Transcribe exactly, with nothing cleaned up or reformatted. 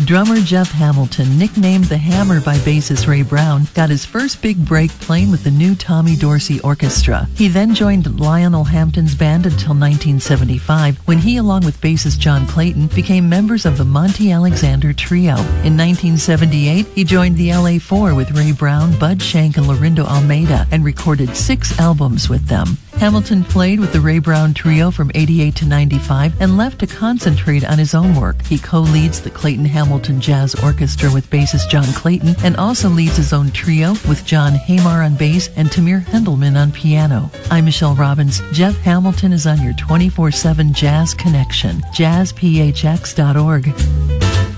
Drummer Jeff Hamilton, nicknamed the Hammer by bassist Ray Brown, got his first big break playing with the new Tommy Dorsey Orchestra. He then joined Lionel Hampton's band until nineteen seventy-five, when he, along with bassist John Clayton, became members of the Monty Alexander Trio. In nineteen seventy-eight, he joined the L A Four with Ray Brown, Bud Shank, and Lorindo Almeida, and recorded six albums with them. Hamilton played with the Ray Brown Trio from eighty-eight to ninety-five and left to concentrate on his own work. He co-leads the Clayton Hamilton Jazz Orchestra with bassist John Clayton and also leads his own trio with John Hamar on bass and Tamir Hendelman on piano. I'm Michelle Robbins. Jeff Hamilton is on your twenty-four seven Jazz Connection, jazz p h x dot org.